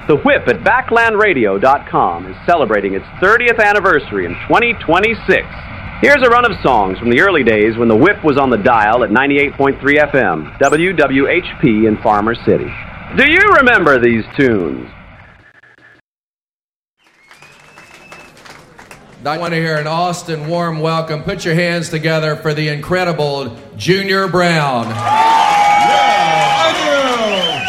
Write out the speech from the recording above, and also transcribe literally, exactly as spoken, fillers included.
The Whip at backland radio dot com is celebrating its thirtieth anniversary in twenty twenty-six. Here's a run of songs from the early days when The Whip was on the dial at ninety-eight point three F M, W W H P in Farmer City. Do you remember these tunes? I want to hear an Austin warm welcome. Put your hands together for the incredible Junior Brown.